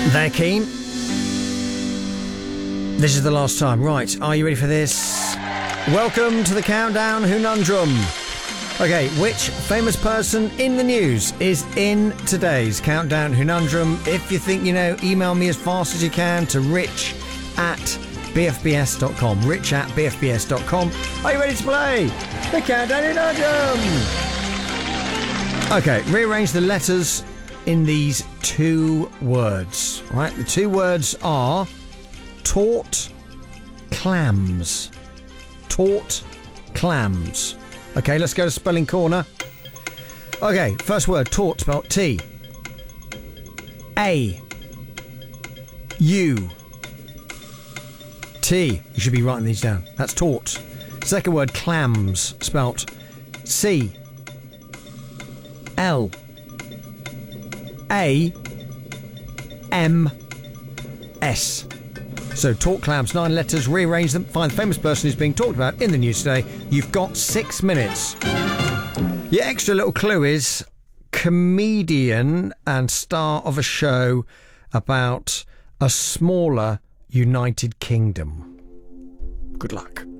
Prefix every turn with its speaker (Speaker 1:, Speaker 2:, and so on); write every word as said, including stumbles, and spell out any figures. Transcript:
Speaker 1: They're keen. This is the last time. Right, are you ready for this? Welcome to the Countdown Conundrum. Okay, which famous person in the news is in today's Countdown Conundrum? If you think you know, email me as fast as you can to rich at b f b s dot com. Rich at b f b s dot com. Are you ready to play the Countdown Conundrum? Okay, rearrange the letters in these two words. Right, the two words are taut clams. Taut clams. Okay, let's go to Spelling Corner. Okay, first word, taut, spelled T. A. U. T. You should be writing these down. That's taut. Second word, clams, spelt C. L. A. M. S. So, taut clams, nine letters, rearrange them, find the famous person who's being talked about in the news today. You've got six minutes. Your extra little clue is comedian and star of a show about a smaller United Kingdom. Good luck.